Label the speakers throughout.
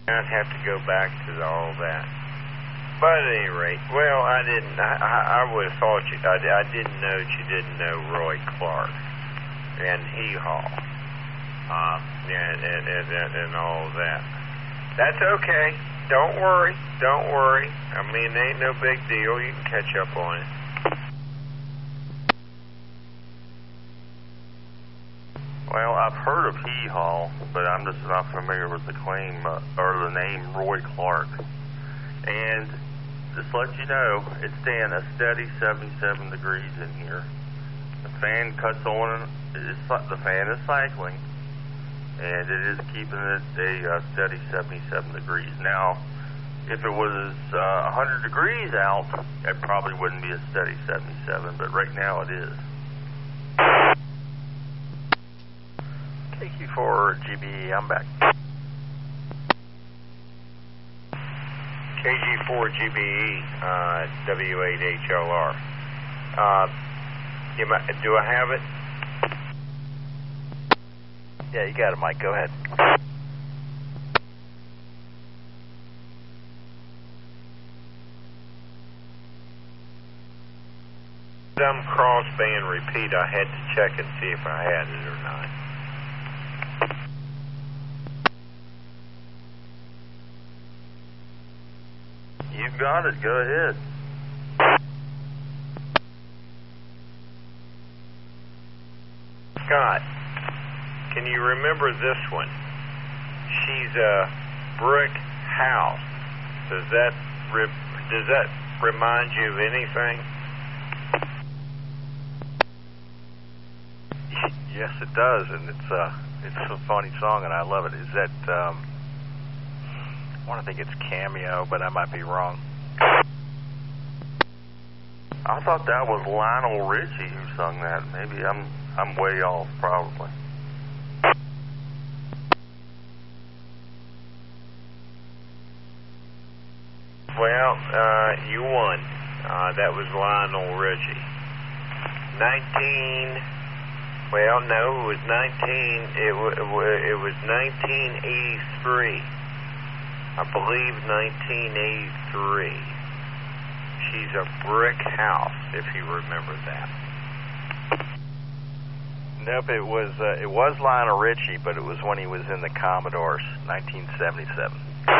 Speaker 1: I'd have to go back to all that. But at any rate, well, I didn't. I would have thought you. I didn't know that you didn't know Roy Clark and Hee Haw, and all of that. That's okay. Don't worry. Don't worry. I mean, it ain't no big deal. You can catch up on it.
Speaker 2: Well, I've heard of Hee Haw, but I'm just not familiar with the claim or the name Roy Clark. And just to let you know, it's staying a steady 77 degrees in here. The fan cuts on, the fan is cycling, and it is keeping it a steady 77 degrees. Now, if it was 100 degrees out, it probably wouldn't be a steady 77, but right now it is.
Speaker 3: KG4GBE, I'm back.
Speaker 1: KG4GBE, W8HLR. Do I have it?
Speaker 3: Yeah, you got it, Mike. Go ahead.
Speaker 1: Some crossband repeat. I had to check and see if I had it or not.
Speaker 2: You've got it. Go ahead.
Speaker 1: Scott, can you remember this one? She's a brick house. Does that remind you of anything?
Speaker 3: Yes, it does, and it's a funny song, and I love it. Is that I want to think it's Cameo, but I might be wrong.
Speaker 2: I thought that was Lionel Richie who sung that. Maybe I'm way off, probably.
Speaker 1: Well, you won. That was Lionel Richie. 1983. I believe 1983. She's a brick house, if you remember that.
Speaker 3: Nope, it was Lionel Richie, but it was when he was in the Commodores, 1977.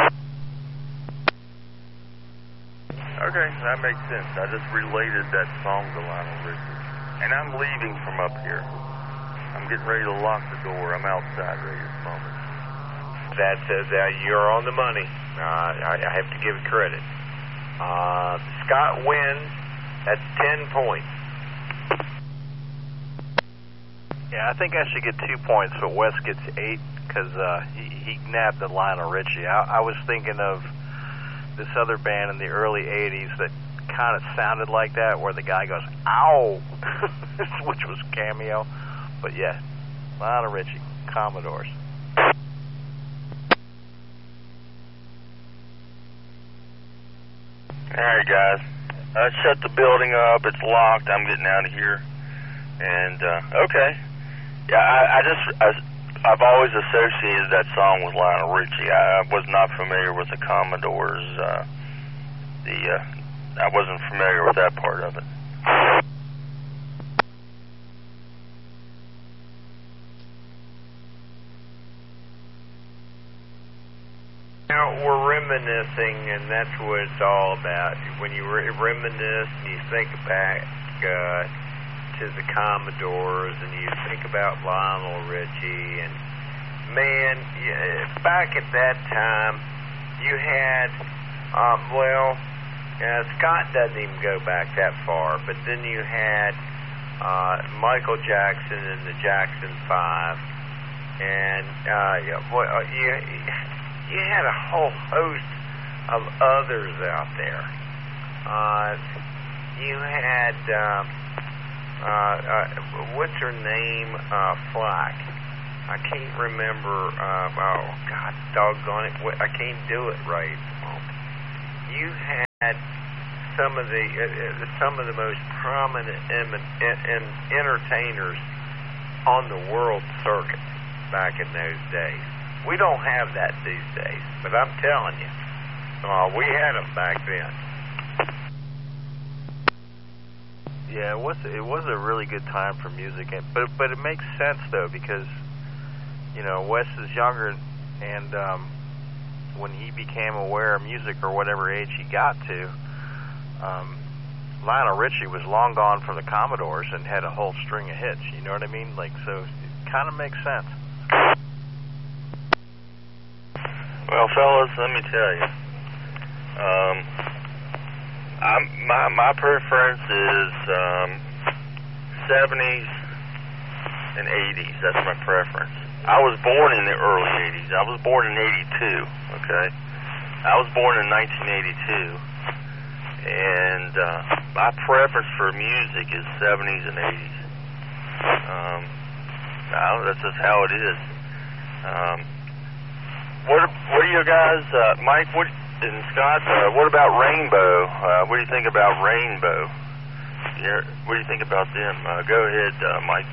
Speaker 2: Okay, that makes sense. I just related that song to Lionel Richie. And I'm leaving from up here. I'm getting ready to lock the door. I'm outside right at this moment.
Speaker 1: You're on the money. I have to give credit. Scott wins. That's 10 points.
Speaker 3: Yeah, I think I should get 2 points, but Wes gets 8 because he nabbed the Lionel Richie. I was thinking of this other band in the early 80s that kind of sounded like that, where the guy goes, ow, which was Cameo. But yeah, Lionel Richie, Commodores.
Speaker 2: Alright, guys. Shut the building up. It's locked. I'm getting out of here. And, okay. Yeah, I've always associated that song with Lionel Richie. I was not familiar with the Commodores. I wasn't familiar with that part of it.
Speaker 1: Now, we're reminiscing, and that's what it's all about. When you reminisce and you think back to the Commodores, and you think about Lionel Richie, and man, back at that time, you had, Scott doesn't even go back that far, but then you had Michael Jackson and the Jackson 5, and you had a whole host of others out there. You had, what's her name, Flack. I can't remember, oh, God, doggone it, I can't do it right at the moment. You had some of the most prominent entertainers on the world circuit back in those days. We don't have that these days, but I'm telling you, we had them back then.
Speaker 3: Yeah, it was a really good time for music, but it makes sense though, because Wes is younger, and when he became aware of music, or whatever age he got to, Lionel Richie was long gone from the Commodores and had a whole string of hits. You know what I mean? Like, so it kind of makes sense.
Speaker 2: Well, fellas, let me tell you. My preference is 70s and 80s. That's my preference. I was born in the early 80s. I was born in 82, okay? I was born in 1982. And my preference for music is 70s and 80s. That's just how it is. What do you guys, Mike, and Scott, what about Rainbow? What do you think about Rainbow? What do you think about them? Go ahead, Mike.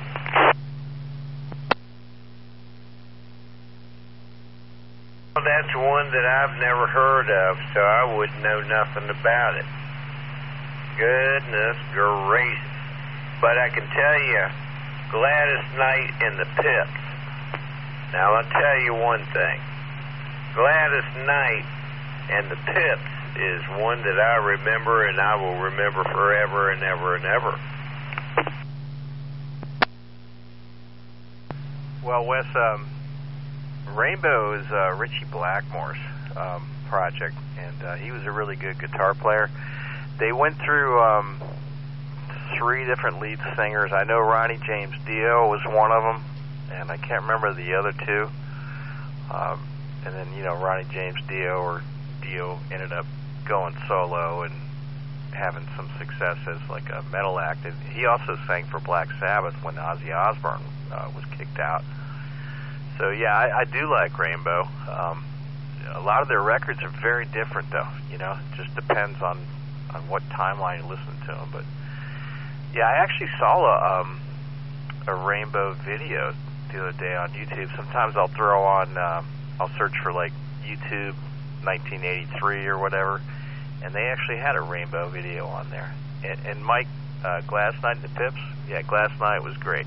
Speaker 1: Well, that's one that I've never heard of, so I would know nothing about it. Goodness gracious. But I can tell you, Gladys Knight and the Pips. Now, I'll tell you one thing. Gladys Knight and the Pips is one that I remember, and I will remember forever and ever and ever.
Speaker 3: Well, Wes, Rainbow is Richie Blackmore's project, and he was a really good guitar player. They went through 3 different lead singers. I know Ronnie James Dio was one of them, and I can't remember the other 2. And then, Ronnie James Dio ended up going solo and having some success as like a metal act. And he also sang for Black Sabbath when Ozzy Osbourne was kicked out. So yeah, I do like Rainbow. A lot of their records are very different, though. It just depends on what timeline you listen to them. But yeah, I actually saw a Rainbow video the other day on YouTube. Sometimes I'll throw on, I'll search for like YouTube 1983 or whatever, and they actually had a Rainbow video on there. And Mike, Gladys Knight and the Pips, yeah, Gladys Knight was great.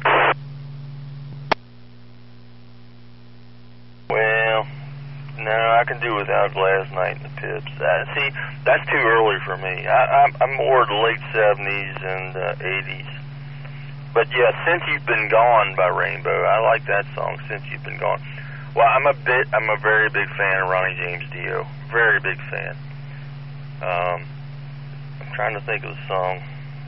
Speaker 2: Well, no, I can do without Gladys Knight and the Pips. See, that's too early for me. I'm more the late 70s and 80s. But yeah, Since You've Been Gone by Rainbow, I like that song, Since You've Been Gone. Well, I'm a very big fan of Ronnie James Dio. Very big fan. I'm trying to think of the song.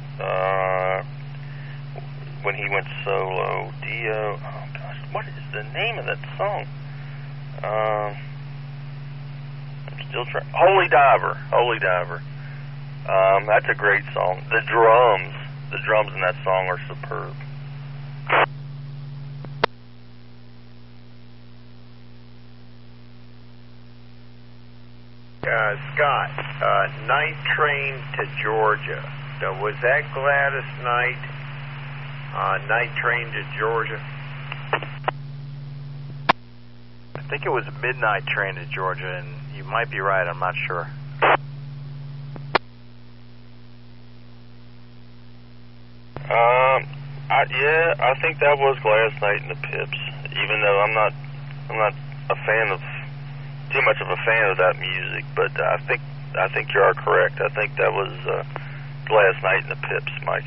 Speaker 2: When he went solo, Dio. Oh gosh, what is the name of that song? I'm still trying. Holy Diver. That's a great song. The drums in that song are superb.
Speaker 1: Scott, Night Train to Georgia. So was that Gladys Knight? Night Train to Georgia?
Speaker 3: I think it was Midnight Train to Georgia, and you might be right, I'm not sure.
Speaker 2: I think that was Gladys Knight and the Pips. Even though I'm not too much of a fan of that music, but I think you are correct. I think that was Gladys Knight and the Pips, Mike.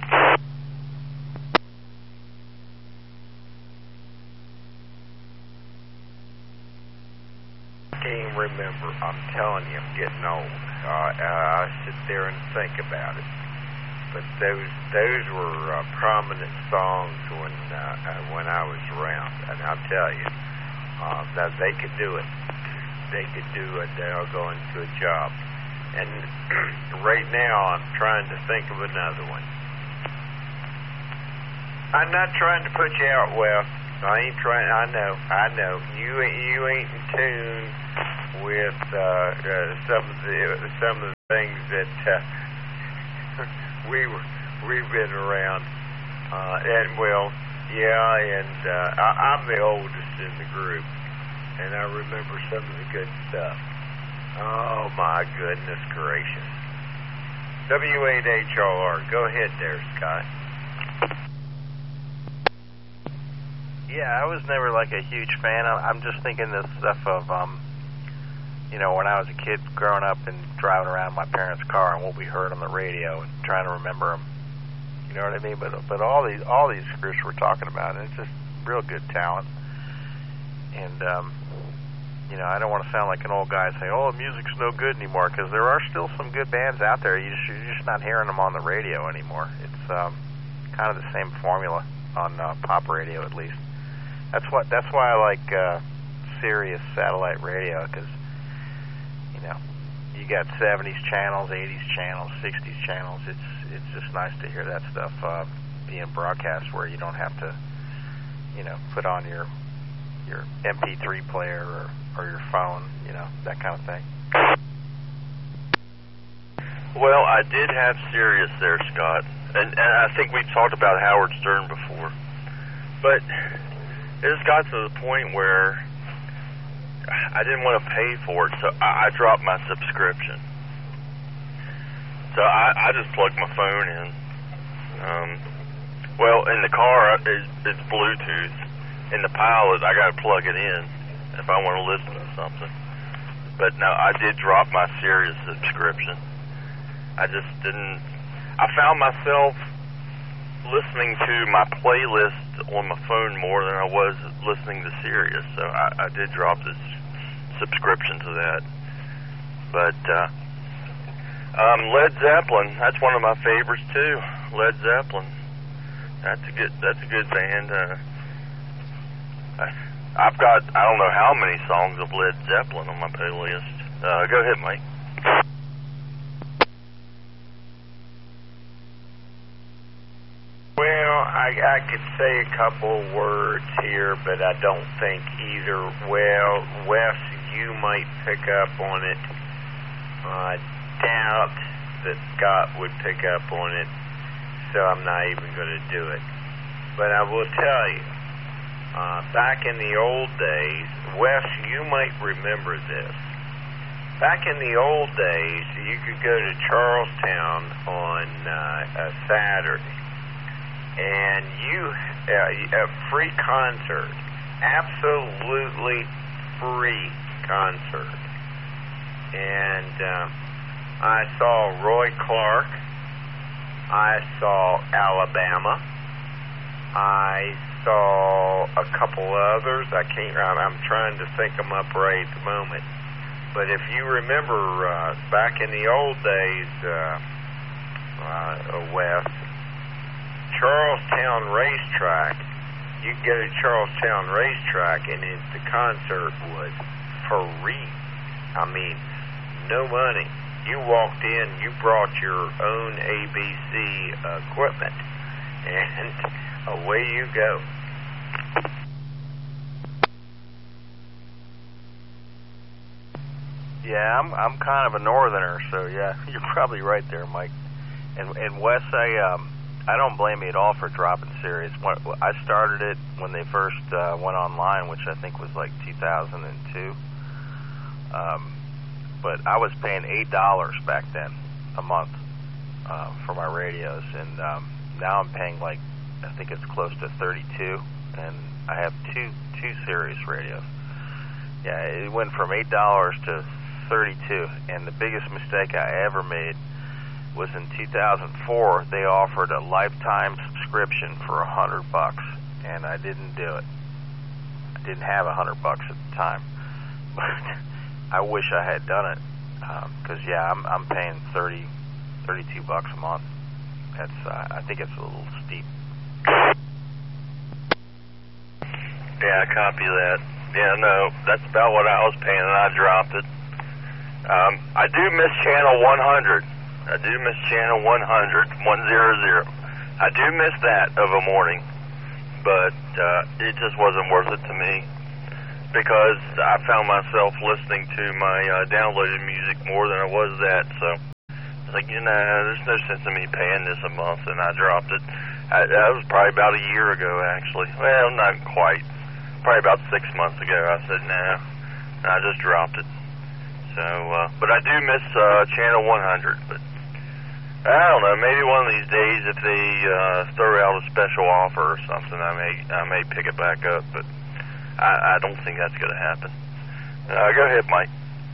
Speaker 1: Can't remember. I'm telling you, I'm getting old. I sit there and think about it. But those were prominent songs when I was around, and I'll tell you, that they could do it. They could do a doggone good job. And right now, I'm trying to think of another one. I'm not trying to put you out, Well. I ain't trying. I know. You ain't in tune with some of the things that we've been around. And well, yeah. And I'm the oldest in the group. and I remember some of the good stuff. Oh, my goodness gracious. W8HRR. Go ahead there, Scott.
Speaker 3: Yeah, I was never like a huge fan. I'm just thinking this stuff of, when I was a kid growing up and driving around my parents' car and what we heard on the radio and trying to remember them. You know what I mean? But all these groups we're talking about, and it's just real good talent. And I don't want to sound like an old guy saying, "Oh, music's no good anymore," because there are still some good bands out there. You're just not hearing them on the radio anymore. It's kind of the same formula on pop radio, at least. That's why I like Sirius satellite radio, because you got 70s channels, 80s channels, 60s channels. It's just nice to hear that stuff being broadcast where you don't have to put on your MP3 player or your phone, that kind of thing.
Speaker 2: Well, I did have Sirius there, Scott, and I think we've talked about Howard Stern before, but it has got to the point where I didn't want to pay for it, so I dropped my subscription. So I just plugged my phone in. In the car, it's Bluetooth. In the Pilot, I got to plug it in if I want to listen to something. But no, I did drop my Sirius subscription. I just didn't. I found myself listening to my playlist on my phone more than I was listening to Sirius, so I did drop this subscription to that. But Led Zeppelin, that's one of my favorites too. Led Zeppelin, that's a good band. I've got I don't know how many songs of Led Zeppelin on my playlist. Go ahead, Mike.
Speaker 1: Well, I could say a couple words here, but I don't think either. Well, Wes, you might pick up on it. I doubt that Scott would pick up on it, so I'm not even going to do it. But I will tell you, back in the old days, Wes, you might remember this. Back in the old days, you could go to Charlestown on a Saturday, and a free concert, absolutely free concert. And I saw Roy Clark, I saw Alabama, I saw a couple others. I'm trying to think them up right at the moment. But if you remember, back in the old days, Wes, Charlestown Racetrack, you could go to Charlestown Racetrack, and the concert was free. I mean, no money. You walked in, you brought your own ABC equipment, and away you go.
Speaker 3: Yeah, I'm kind of a northerner, so yeah, you're probably right there, Mike. And Wes, I don't blame you at all for dropping Sirius. I started it when they first went online, which I think was like 2002. But I was paying $8 back then a month for my radios, and now I'm paying I think it's close to $32, and I have two Sirius radios. Yeah, it went from $8 to $32, and the biggest mistake I ever made was in 2004. They offered a lifetime subscription for $100, and I didn't do it. I didn't have $100 at the time, but I wish I had done it, because I'm paying $32 a month. That's I think it's a little steep.
Speaker 2: Yeah, I copy that. Yeah, no, that's about what I was paying, and I dropped it. I do miss channel 100. I do miss channel 100. I do miss that of a morning, but it just wasn't worth it to me, because I found myself listening to my downloaded music more than I was that. So I was like, there's no sense in me paying this a month, and I dropped it. That was probably about a year ago, actually. Well, not quite. probably about 6 months ago. I said no, and I just dropped it. So, but I do miss Channel 100. But I don't know. Maybe one of these days, if they throw out a special offer or something, I may pick it back up. But I don't think that's going to happen. Go ahead, Mike.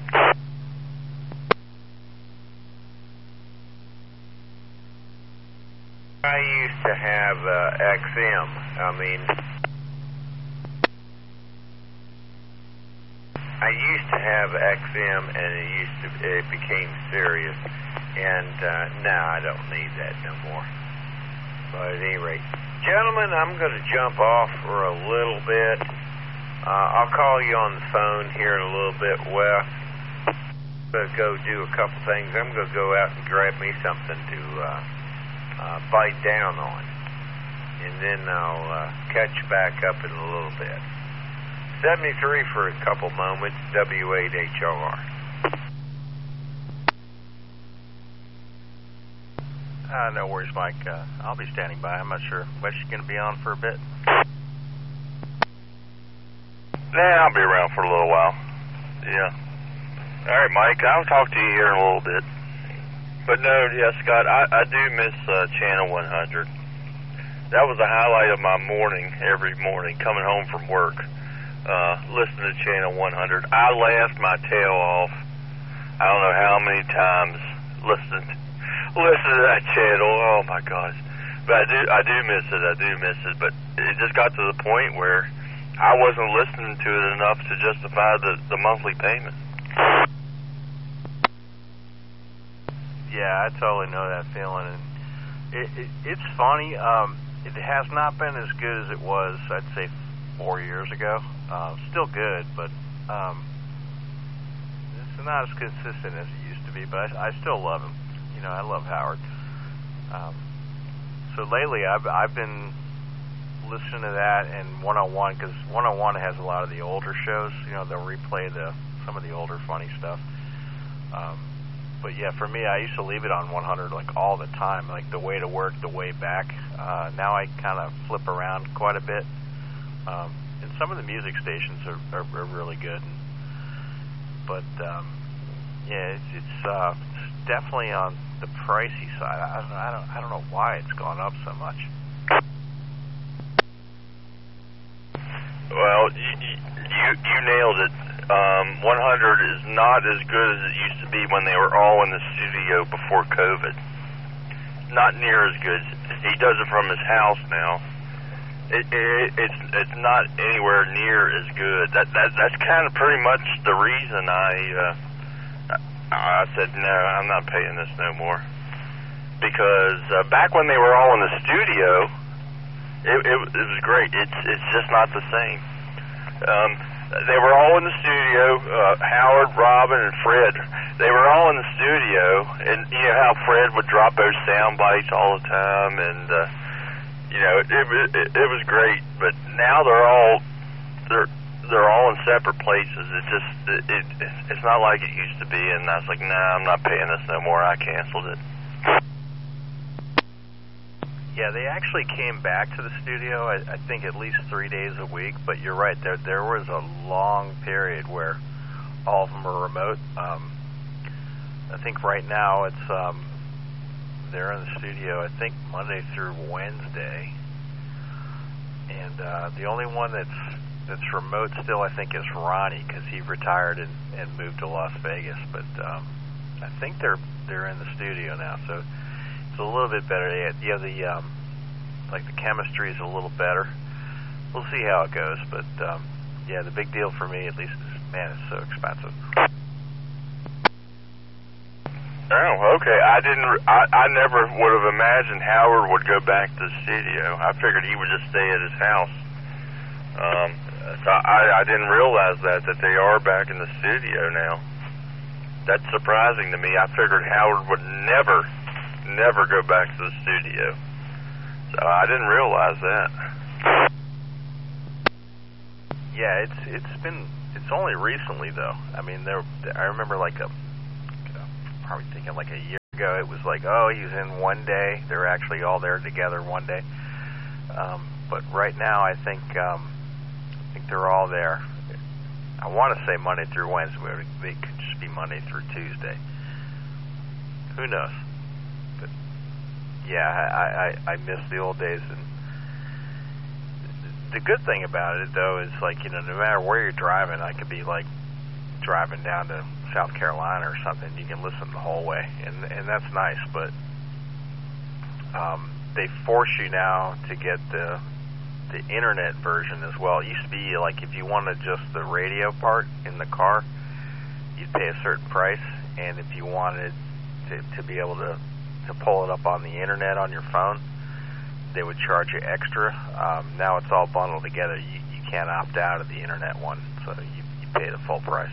Speaker 1: I used to have XM. I used to have XM, and it became Sirius, and now I don't need that no more. But at any rate, gentlemen, I'm going to jump off for a little bit. I'll call you on the phone here in a little bit. Well, I'm going to go do a couple things. I'm going to go out and grab me something to bite down on, and then I'll catch back up in a little bit. 73 for a couple moments, W8HR.
Speaker 3: No worries, Mike. I'll be standing by. I'm not sure. Wes, you going to be on for a bit?
Speaker 2: Nah, I'll be around for a little while. Yeah. All right, Mike, I'll talk to you here in a little bit. But no, yeah, Scott, I do miss Channel 100. That was the highlight of my morning, every morning, coming home from work. Listening to Channel 100. I laughed my tail off. I don't know how many times listening to that channel. Oh my gosh! But I do miss it. But it just got to the point where I wasn't listening to it enough to justify the monthly payment.
Speaker 3: Yeah, I totally know that feeling, and it's funny. It has not been as good as it was, I'd say, 4 years ago. Still good, but it's not as consistent as it used to be. But I still love him. You know, I love Howard. So lately, I've been listening to that and 101, because 101 has a lot of the older shows. You know, they'll replay some of the older funny stuff. But yeah, for me, I used to leave it on 100 like all the time, like the way to work, the way back. Now I kind of flip around quite a bit. And some of the music stations are really good. But yeah, it's definitely on the pricey side. I don't know why it's gone up so much.
Speaker 2: Well, you nailed it. 100 is not as good as it used to be when they were all in the studio before COVID. Not near as good. He does it from his house now. It's not anywhere near as good. That's kind of pretty much the reason I said no, I'm not paying this no more. Because back when they were all in the studio, it was great. It's just not the same. They were all in the studio, Howard, Robin, and Fred. They were all in the studio, and you know how Fred would drop those sound bites all the time, and you know it was great. But now they're all in separate places. It's not like it used to be, and I was like, nah, I'm not paying this no more. I canceled it.
Speaker 3: Yeah, they actually came back to the studio, I think at least 3 days a week, but you're right, there was a long period where all of them were remote. I think right now it's they're in the studio, I think Monday through Wednesday, and the only one that's remote still, I think, is Ronnie, because he retired and moved to Las Vegas, but I think they're in the studio now, so it's a little bit better. Yeah, the chemistry is a little better. We'll see how it goes, but yeah, the big deal for me, at least, is, man, it's so expensive.
Speaker 2: Oh, okay. I never would have imagined Howard would go back to the studio. I figured he would just stay at his house. So I didn't realize that they are back in the studio now. That's surprising to me. I figured Howard would never go back to the studio. So I didn't realize that.
Speaker 3: Yeah, it's only recently though. I mean, I remember probably thinking like a year ago, it was like, oh, he's in one day. They're actually all there together one day. But right now, I think think they're all there. I want to say Monday through Wednesday, but they could just be Monday through Tuesday. Who knows? But yeah, I miss the old days. And the good thing about it, though, is like, you know, no matter where you're driving, I could be like driving down to South Carolina or something. You can listen the whole way, and that's nice. But they force you now to get the internet version as well. It used to be like if you wanted just the radio part in the car, you'd pay a certain price, and if you wanted to be able to pull it up on the internet on your phone, they would charge you extra. Now it's all bundled together. You can't opt out of the internet one, so you pay the full price.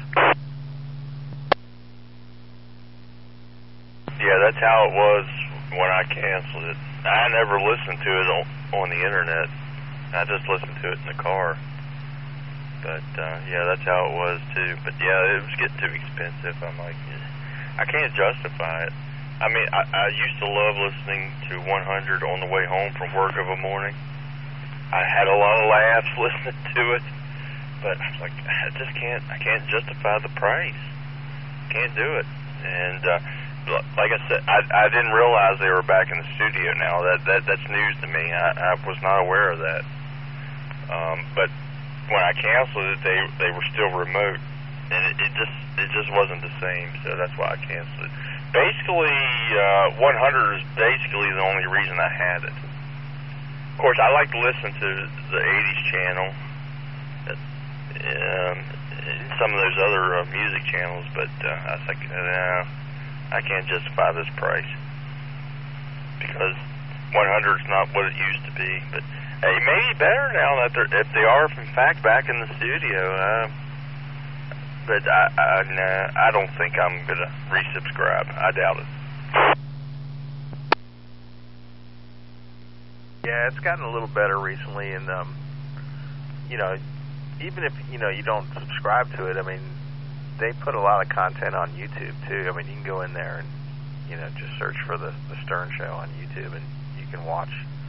Speaker 2: Yeah, that's how it was when I canceled it. I never listened to it on the internet. I just listened to it in the car. But, yeah, that's how it was, too. But, yeah, it was getting too expensive. I'm like, I can't justify it. I mean, I used to love listening to 100 on the way home from work of a morning. I had a lot of laughs listening to it. But I was like, I can't justify the price. Can't do it. And, like I said, I didn't realize they were back in the studio now. That's news to me. I was not aware of that. But when I canceled it, they were still remote, and it just wasn't the same. So that's why I canceled it. Basically, 100 is basically the only reason I had it. Of course, I like to listen to the 80s channel, some of those other music channels, but I was like, I can't justify this price because 100 is not what it used to be. But hey, maybe better now that if they are in fact back in the studio. But I don't think I'm gonna resubscribe. I doubt it.
Speaker 3: Yeah, it's gotten a little better recently, and you know, even if you don't subscribe to it, I mean, they put a lot of content on YouTube too. I mean, you can go in there and just search for the Stern Show on YouTube, and you can watch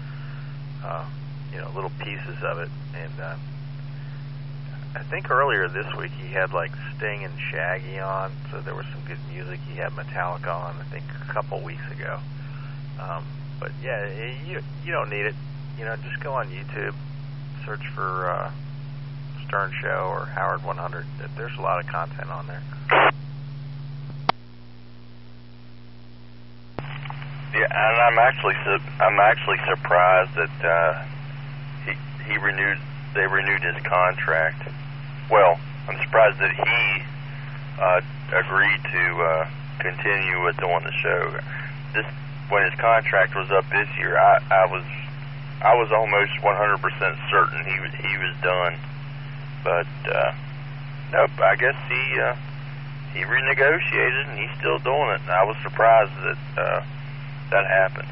Speaker 3: little pieces of it. And I think earlier this week he had like Sting and Shaggy on, so there was some good music. He had Metallica on, I think, a couple weeks ago. But yeah, you don't need it. Just go on YouTube, search for Stern Show or Howard 100. There's a lot of content on there.
Speaker 2: Yeah, and I'm actually surprised that they renewed his contract. Well, I'm surprised that he agreed to continue with doing the show. When his contract was up this year, I was almost 100% certain he was done. But nope, I guess he renegotiated and he's still doing it. And I was surprised that happened.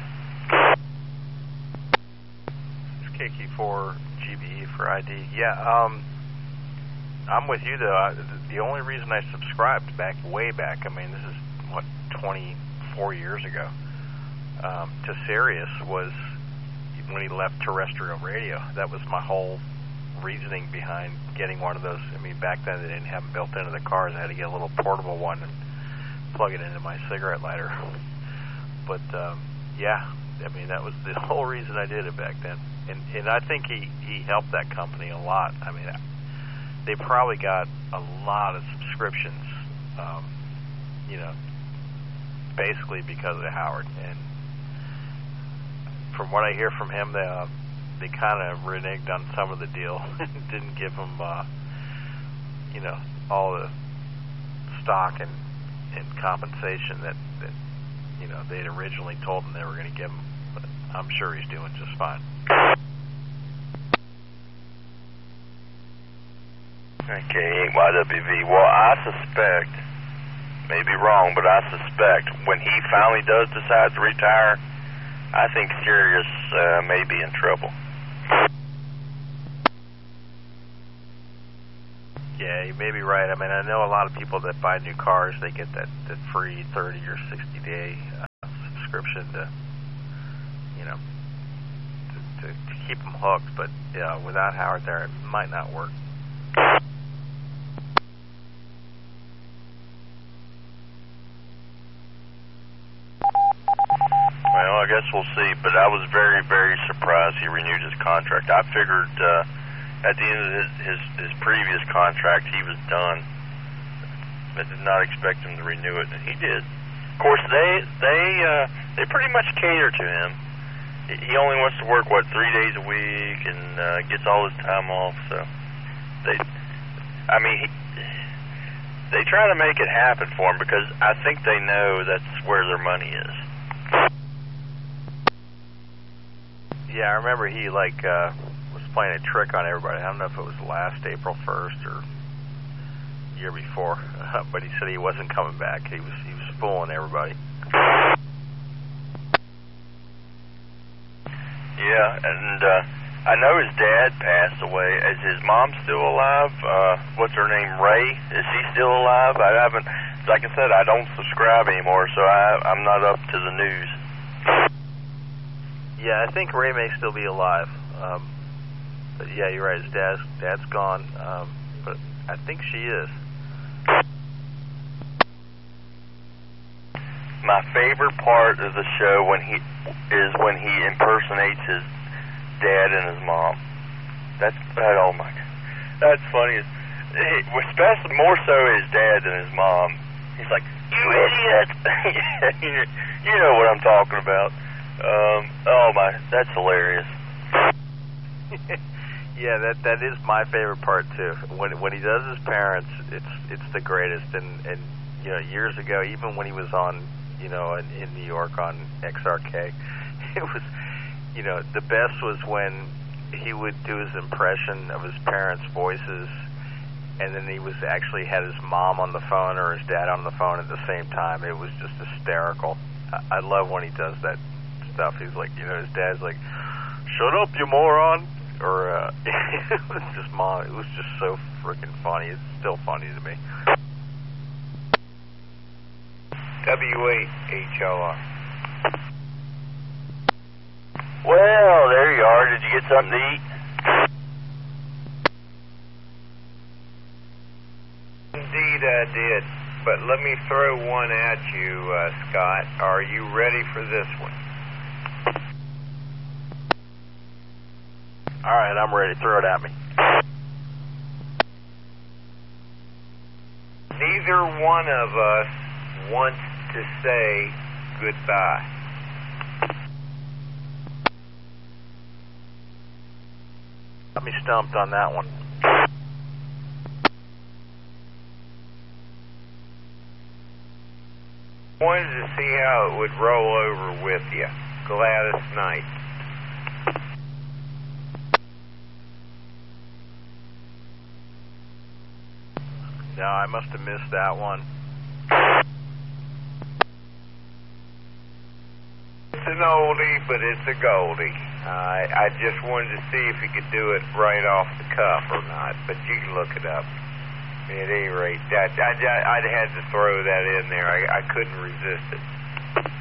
Speaker 3: It's KQ4 GBE for ID. Yeah, I'm with you though. The only reason I subscribed way back, I mean, this is 24 years ago, to Sirius was when he left terrestrial radio. That was my whole reasoning behind getting one of those. I mean, back then they didn't have them built into the cars. I had to get a little portable one and plug it into my cigarette lighter. But yeah, I mean, that was the whole reason I did it back then. And I think he helped that company a lot. I mean, they probably got a lot of subscriptions, basically because of Howard. And from what I hear from him, they kind of reneged on some of the deal. Didn't give him, all the stock and compensation that they'd originally told him they were going to give him. But I'm sure he's doing just fine.
Speaker 2: Okay, YWV. Well, I suspect, maybe wrong, but I suspect when he finally does decide to retire, I think Sirius may be in trouble.
Speaker 3: Yeah, you may be right. I mean, I know a lot of people that buy new cars, they get that free 30 or 60-day subscription to keep them hooked. But without Howard there, it might not work
Speaker 2: I guess we'll see. But I was very, very surprised he renewed his contract. I figured at the end of his previous contract he was done. I did not expect him to renew it, and he did. Of course, they pretty much cater to him. He only wants to work 3 days a week and gets all his time off. So they try to make it happen for him because I think they know that's where their money is.
Speaker 3: Yeah, I remember he was playing a trick on everybody. I don't know if it was last April 1st or year before, but he said he wasn't coming back. He was fooling everybody.
Speaker 2: Yeah, and I know his dad passed away. Is his mom still alive? What's her name? Ray? Is she still alive? I haven't. Like I said, I don't subscribe anymore, so I'm not up to the news.
Speaker 3: Yeah, I think Ray may still be alive. But yeah, you're right. His dad's gone. But I think she is.
Speaker 2: My favorite part of the show when he impersonates his dad and his mom. Oh my God, that's funny. Especially more so his dad than his mom. He's like, "You idiot!" You know what I'm talking about. Oh my, that's hilarious.
Speaker 3: Yeah, that is my favorite part too. When he does his parents, it's the greatest. And years ago, even when he was on, in New York on XRK, it was, the best was when he would do his impression of his parents' voices, and then he actually had his mom on the phone or his dad on the phone at the same time. It was just hysterical. I love when he does that stuff. He's like, his dad's like, "Shut up, you moron." Or it was just so freaking funny. It's still funny to me.
Speaker 1: W8HLR.
Speaker 2: Well, there you are. Did you get something to eat?
Speaker 1: Indeed, I did. But let me throw one at you, Scott. Are you ready for this one?
Speaker 3: All right, I'm ready. Throw it at me.
Speaker 1: Neither one of us wants to say goodbye.
Speaker 3: Got me stumped on that one.
Speaker 1: Wanted to see how it would roll over with you. Gladys Knight.
Speaker 3: No, I must have missed that one.
Speaker 1: It's an oldie, but it's a goldie. I just wanted to see if you could do it right off the cuff or not, but you can look it up. At any rate, I had to throw that in there. I couldn't resist it.